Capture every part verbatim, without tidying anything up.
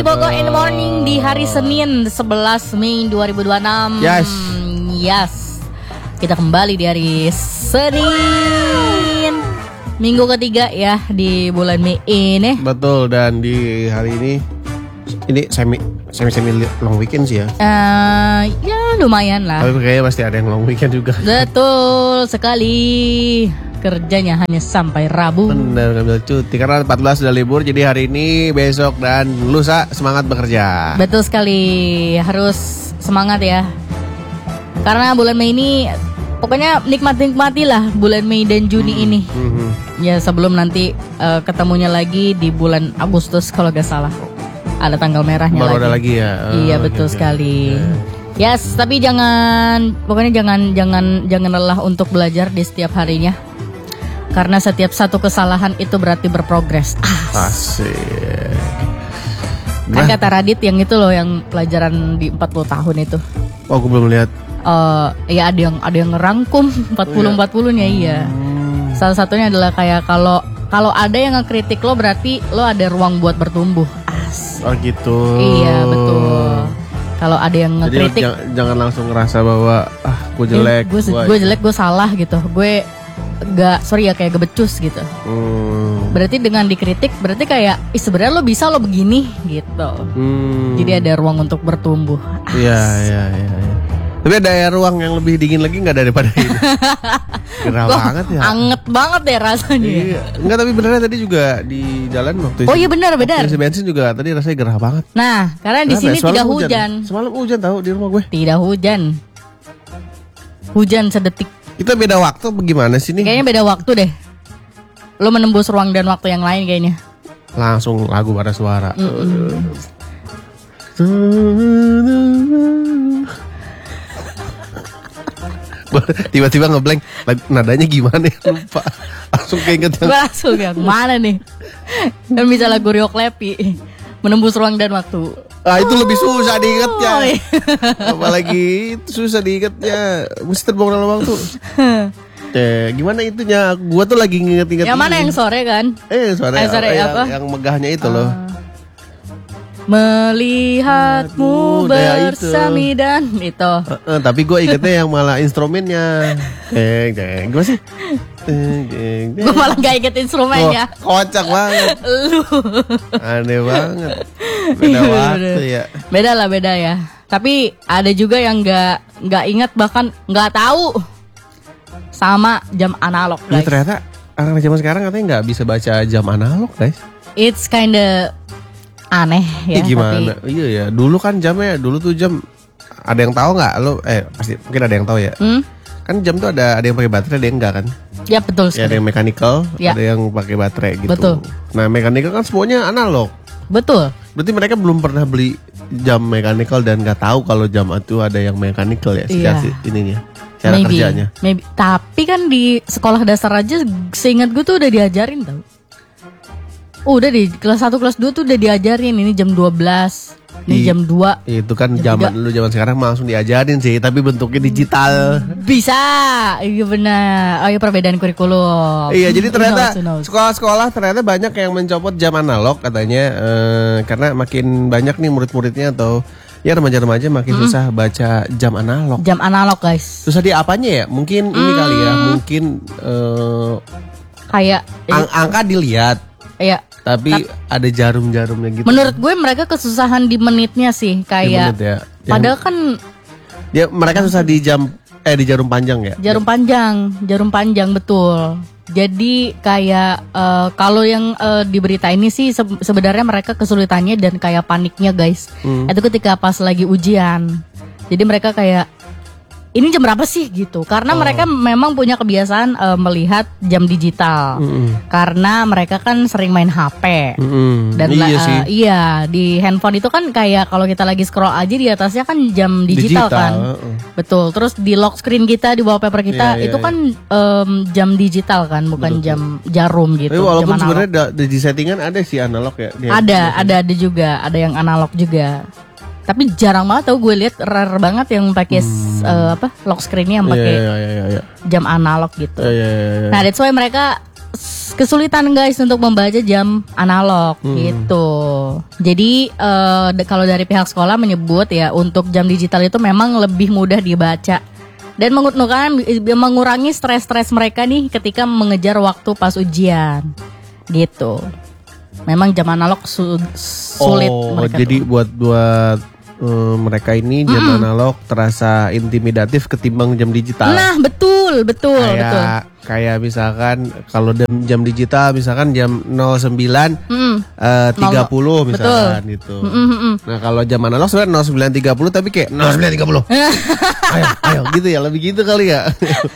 Cibogo in the morning di hari Senin sebelas Mei dua ribu dua puluh enam. Yes. Yes. Kita kembali di hari Senin, minggu ketiga ya di bulan Mei ini. Betul, dan di hari ini ini semi semi semi long weekend sih ya. Uh, ya lumayan lah. Tapi kayaknya pasti ada yang long weekend juga. Betul sekali. Kerjanya hanya sampai Rabu. Benar, ngambil cuti karena empat belas sudah libur. Jadi hari ini, besok dan lusa semangat bekerja. Betul sekali, harus semangat ya. Karena bulan Mei ini pokoknya nikmat-nikmatilah bulan Mei dan Juni hmm. ini. Hmm. Ya sebelum nanti uh, ketemunya lagi di bulan Agustus kalau gak salah. Ada tanggal merahnya baru lagi. Ada lagi ya. Oh, iya betul okay. sekali. Yeah. Yes, tapi jangan pokoknya jangan jangan jangan lelah untuk belajar di setiap harinya. Karena setiap satu kesalahan itu berarti berprogres. Asik. Kan kata Radit yang itu loh, yang pelajaran di empat puluh tahun itu. Oh, aku belum lihat. Uh, ya ada yang ada yang ngerangkum empat puluh empat puluh-nya iya. Hmm. Salah satunya adalah kayak kalau kalau ada yang ngekritik lo berarti lo ada ruang buat bertumbuh. Asik. Oh gitu. Iya betul. Kalau ada yang ngekritik, jadi, jangan, jangan langsung ngerasa bahwa ah gue jelek, eh, gue jelek, gue salah gitu. Gue gak, sorry ya kayak gebecus gitu. Hmm. Berarti dengan dikritik berarti kayak ih sebenarnya lo bisa lo begini gitu. Hmm. Jadi ada ruang untuk bertumbuh. Iya iya iya. Ya. Tapi ada ruang yang lebih dingin lagi nggak daripada ini? Gerah banget ya. Anget banget ya rasanya. Iya. Enggak, tapi benernya tadi juga di jalan waktu oh iya benar benar. Isi bensin juga tadi rasanya gerah banget. Nah karena di sini ya? tidak hujan. hujan. Semalam hujan tahu di rumah gue. Tidak hujan. Hujan sedetik. Kita beda waktu bagaimana sih nih? Kayaknya beda waktu deh. Lo menembus ruang dan waktu yang lain kayaknya. Langsung lagu pada suara. Mm-mm. Tiba-tiba ngeblank, nadanya gimana ya, lupa. Langsung keinget yang... Gue langsung ya, kemana nih? Dan bisa lagu Rio Klepi, menembus ruang dan waktu. Ah itu lebih susah diingetnya. Oh, iya. Apalagi itu susah diingetnya. Mesti terbawa dalam waktu. Eh, gimana itunya? Gua tuh lagi nginget-nginget. Yang mana yang sore kan? Eh sore, eh, sore yang, apa? yang megahnya itu loh. Uh, Melihatmu bersami dan itu. Uh, uh, tapi gue ingetnya yang malah instrumennya. Eh, eh, gimana sih? Gue malah gak inget instrumennya. Oh, kocak banget. Lu aneh banget. Beda waktu ya. Beda lah beda ya. Tapi ada juga yang gak gak inget bahkan gak tahu sama jam analog guys. Ya, ternyata anak zaman sekarang katanya gak bisa baca jam analog guys. It's kinda aneh ya. Eh, gimana? Tapi... Iya ya. Dulu kan jamnya dulu tuh jam ada yang tahu nggak lo? Eh pasti mungkin ada yang tahu ya. Hmm? Kan jam tuh ada ada yang pakai baterai, ada yang enggak kan? Ya betul sekali. Ya, ada yang mechanical, ya. Ada yang pakai baterai gitu. Betul. Nah mechanical kan semuanya analog. Betul. Berarti mereka belum pernah beli jam mechanical dan nggak tahu kalau jam itu ada yang mechanical ya secara iya. ininya, cara maybe, kerjanya. Maybe. Tapi kan di sekolah dasar aja, seingat gue tuh udah diajarin tau. Oh, udah di kelas satu kelas dua tuh udah diajarin ini jam dua belas. Ini I, jam dua. Itu kan zaman dulu, zaman sekarang langsung diajarin sih, tapi bentuknya digital. Bisa. Iya benar. Oh iya, perbedaan kurikulum. Iya, jadi ternyata sekolah-sekolah ternyata banyak yang mencopot jam analog katanya eh, karena makin banyak nih murid-muridnya atau ya remaja-remaja makin hmm. susah baca jam analog. Jam analog, guys. Susah di apanya ya? Mungkin hmm. ini kali ya, mungkin eh, kayak ang- angka dilihat. Iya. Tapi Tap, ada jarum-jarumnya gitu. Menurut gue mereka kesusahan di menitnya sih kayak. Ya. Padahal kan ya mereka susah di jam eh di jarum panjang ya. Jarum ya. panjang, jarum panjang betul. Jadi kayak uh, kalau yang uh, di berita ini sih se- sebenarnya mereka kesulitannya dan kayak paniknya guys. Hmm. Itu ketika pas lagi ujian. Jadi mereka kayak ini jam berapa sih gitu? Karena oh. mereka memang punya kebiasaan uh, melihat jam digital. Mm-hmm. Karena mereka kan sering main H P. Mm-hmm. Dan iya, uh, iya di handphone itu kan kayak kalau kita lagi scroll aja di atasnya kan jam digital, digital kan. Uh-uh. Betul. Terus di lock screen kita di wallpaper kita yeah, yeah, itu yeah. kan um, jam digital kan, bukan Betul. jam jarum gitu. Tapi walaupun sebenarnya di settingan ada sih analog ya. Ada, ada ada juga, ada yang analog juga. Tapi jarang banget tau gue lihat rare banget yang pakai hmm. uh, apa lock screennya yang pakai yeah, yeah, yeah, yeah. jam analog gitu. Yeah, yeah, yeah. Nah that's why mereka kesulitan guys untuk membaca jam analog hmm. gitu. Jadi uh, d- kalau dari pihak sekolah menyebut ya untuk jam digital itu memang lebih mudah dibaca dan mengurangi, mengurangi stres-stres mereka nih ketika mengejar waktu pas ujian gitu. Memang jam analog su- sulit oh, mereka. Jadi tuh. buat buat uh, mereka ini jam mm-hmm. analog terasa intimidatif ketimbang jam digital. Nah betul betul kayak, betul. Kayak misalkan kalau jam digital misalkan jam nol sembilan tiga puluh misalkan betul. Gitu. Mm-hmm. Nah kalau jam analog sebenarnya nol sembilan tiga puluh tapi kayak nol sembilan tiga puluh. ayo ayo gitu ya, lebih gitu kali ya.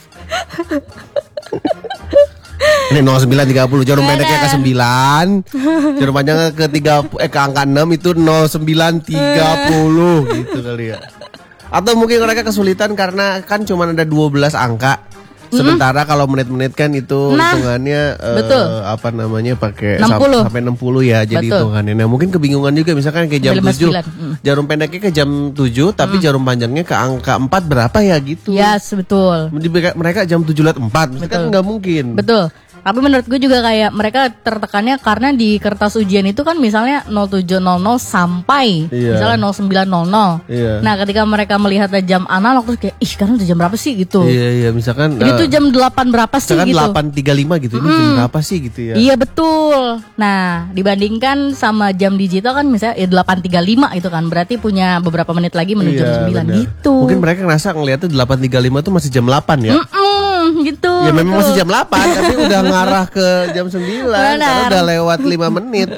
Ini nol sembilan tiga puluh, jarum pendeknya ke sembilan, jarum panjangnya ke tiga eh ke angka enam itu nol sembilan tiga puluh gitu kali ya. Atau mungkin mereka kesulitan karena kan cuma ada dua belas angka. Sementara mm-hmm. kalau menit-menit kan itu nah, hitungannya uh, apa namanya pakai sam- sampai enam puluh ya jadi betul. Hitungannya. Nah, mungkin kebingungan juga misalkan kayak jam tujuh. Mm. Jarum pendeknya ke jam tujuh tapi mm. jarum panjangnya ke angka empat berapa ya gitu. Yes, betul. Mereka jam tujuh lewat empat, kan enggak mungkin. Betul. Tapi menurut gue juga kayak mereka tertekannya karena di kertas ujian itu kan misalnya nol tujuh nol nol sampai iya. misalnya nol sembilan nol nol. Iya. Nah ketika mereka melihat jam analog terus kayak ih sekarang udah jam berapa sih gitu. Iya iya misalkan ini uh, tuh jam delapan berapa sih gitu. Misalkan delapan tiga puluh lima gitu. Ini mm. jam berapa sih gitu ya. Iya betul. Nah dibandingkan sama jam digital kan misalnya ya delapan tiga puluh lima itu kan berarti punya beberapa menit lagi menuju iya, jam sembilan bener. Gitu. Mungkin mereka ngerasa ngeliatnya delapan tiga puluh lima tuh masih jam delapan ya. Mm-mm. Gitu. Ya memang betul. Masih jam delapan tapi udah ngarah ke jam sembilan karena udah lewat lima menit.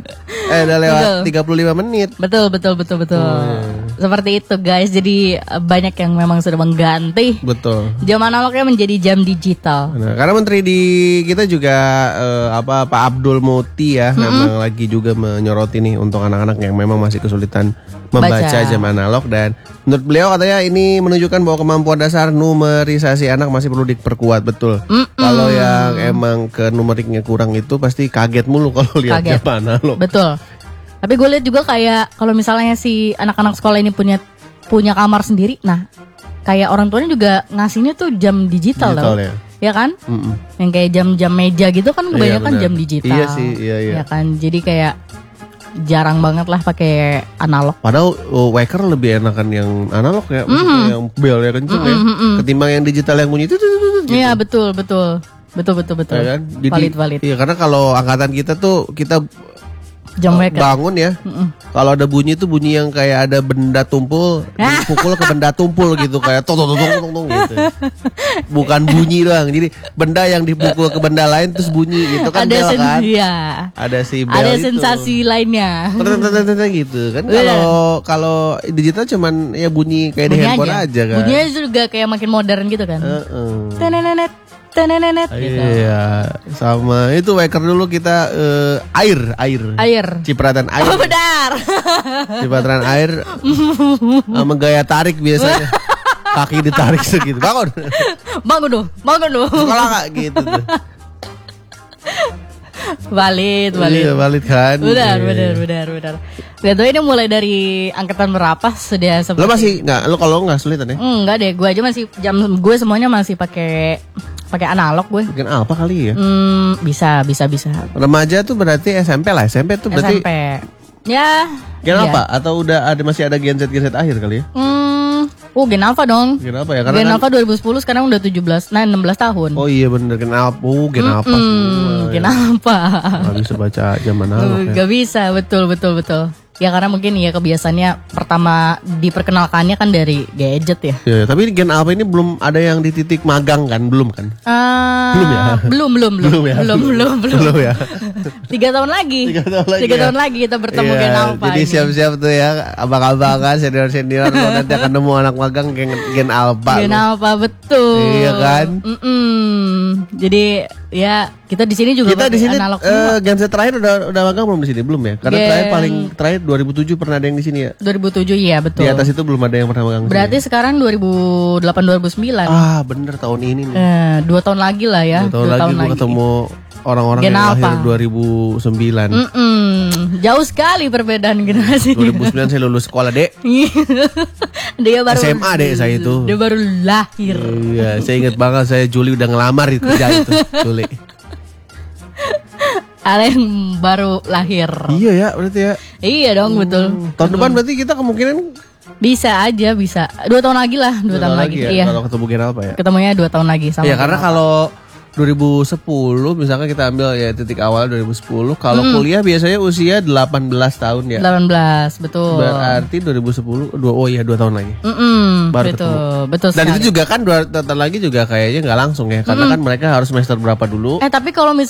Eh udah lewat betul. tiga puluh lima menit. Betul betul betul betul. Hmm. Seperti itu guys. Jadi banyak yang memang sudah mengganti. Betul. Jam analognya menjadi jam digital. Nah, karena menteri di kita juga eh, apa Pak Abdul Muti ya mm-hmm. memang lagi juga menyoroti nih untuk anak-anak yang memang masih kesulitan membaca Baca. jam analog dan menurut beliau katanya ini menunjukkan bahwa kemampuan dasar numerisasi anak masih perlu diperkuat betul. Mm-mm. Kalau yang emang ke numeriknya kurang itu pasti kaget mulu kalau lihat jam analog. Betul. Tapi gue lihat juga kayak kalau misalnya si anak-anak sekolah ini punya punya kamar sendiri, nah kayak orang tuanya juga ngasihnya tuh jam digital, digital loh. Ya. Ya kan? Mm-mm. Yang kayak jam-jam meja gitu kan kebanyakan iya, jam digital. Iya sih, iya iya. Ya kan? Jadi kayak jarang banget lah pakai analog. Padahal oh, waker lebih enakan yang analog ya, mm-hmm. yang bel ya kenceng mm-hmm. ya, ketimbang yang digital yang bunyi itu. Gitu. Iya betul betul betul betul betul. Ya kan? Jadi, valid valid. Iya karena kalau angkatan kita tuh kita jam waker bangun ya, mm-mm. kalau ada bunyi itu bunyi yang kayak ada benda tumpul, dipukul ke benda tumpul gitu kayak tong tong tong tong tong gitu. Bukan bunyi doang, jadi benda yang dipukul ke benda lain terus bunyi gitu kan. Ada bel sen- kan? Iya. Ada si bel ada itu. Sensasi lainnya. gitu kan. Kalau kalau digital cuman ya bunyi kayak bunyi di handphone aja, aja kan. Bunyinya juga kayak makin modern gitu kan. Uh-uh. Tenenenet tenenenet gitu. Iya, sama itu waker dulu kita uh, air, air. Air. Cipratan air. Oh benar. Cipratan air sama gaya tarik biasanya. Kaki ditarik segitu. Bangun. Bangun dong, bangun dong. Sekolah gak gitu tuh. Valid, valid. Iya, valid kan. Benar, yeah. benar, benar, benar. Gak tau ini mulai dari angkatan berapa sudah seperti. Lo masih nggak? Lo kalau nggak sulitan ya? Enggak deh, gue aja masih jam gue semuanya masih pakai pakai analog gue. Mungkin apa kali ya? Hmm, bisa, bisa, bisa. Remaja tuh berarti S M P lah. S M P tuh berarti. S M P. Ya. Gen iya. apa? Atau udah ada masih ada Gen Z Gen Z akhir kali ya? Hmm. Oh Gen Alpha dong. Gen Alpha ya. Karena Gen kan... Alpha dua ribu sepuluh sekarang udah tujuh belas, nah enam belas tahun. Oh iya bener Gen Alpha. Oh Gen Alpha mm-hmm. semua. Gen Alpha. Gak bisa baca zaman analog ya. Gak bisa, betul betul betul. Ya karena mungkin ya kebiasaannya pertama diperkenalkannya kan dari gadget ya. Ya, tapi Gen Alpha ini belum ada yang di titik magang kan, belum kan? Uh, belum ya? Belum belum belum. Belum ya? Belum belum belum. Belum ya? Tiga tahun lagi. Tiga tahun lagi. Tiga ya? tahun lagi kita bertemu ya, Gen Alpha. Jadi ini. Siap-siap tuh ya, abang-abangan, senior-senior lo nanti akan nemu anak magang Gen, Gen Alpha. Gen lo. Alpha betul. Iya kan? Mm-mm. Jadi ya kita di sini juga kita di sini analog uh, Gen Z terakhir udah udah magang belum di sini belum ya? Karena Gen... terakhir paling terakhir dua ribu tujuh pernah ada yang di sini ya. dua ribu tujuh iya betul. Di atas itu belum ada yang pernah magang. Berarti sini. Sekarang dua ribu delapan dua ribu sembilan. Ah, bener tahun ini nih. Eh, dua tahun lagi lah ya. Dua tahun dua lagi tahun gue lagi. ketemu orang-orang Gen yang Alpha. lahir dua ribu sembilan. Mm-mm. Jauh sekali perbedaan generasi. dua ribu sembilan saya lulus sekolah, Dek. Dia baru S M A Dek saya itu. Dia baru lahir. Iya, saya ingat banget saya Juli udah ngelamar di kerja itu, Juli. ada yang baru lahir. Iya ya, berarti ya. Iya dong, Hmm, betul. Tahun depan berarti kita kemungkinan Bisa aja, bisa. Dua tahun lagi lah, dua, dua tahun, lagi. ya, Iya. kalau ketemu Geralpa ya. Ketemunya dua tahun lagi sama. Iya, karena Geralpa. kalau dua ribu sepuluh misalkan kita ambil ya titik awal dua ribu sepuluh, kalau kuliah biasanya usia delapan belas tahun ya. delapan belas, betul. Berarti dua ribu sepuluh dua oh iya dua tahun lagi. Mm-mm, Baru betul, ketemu. betul Dan sekali. itu juga kan dua tahun lagi juga kayaknya nggak langsung ya, karena kan mereka harus semester berapa dulu. Eh tapi kalau